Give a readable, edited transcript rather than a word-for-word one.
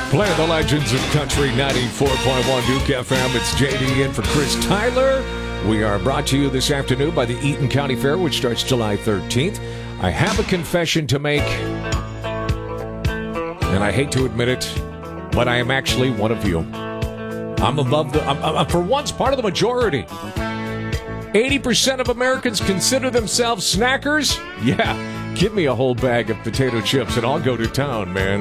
Playing the legends of country 94.1 Duke FM. It's JD in for Chris Tyler. We are brought to you this afternoon by the Eaton County Fair, which starts July 13th. I have a confession to make, and I hate to admit it, but I am actually one of you. I'm for once part of the majority. 80% of Americans consider themselves snackers. Yeah, give me a whole bag of potato chips and I'll go to town, man.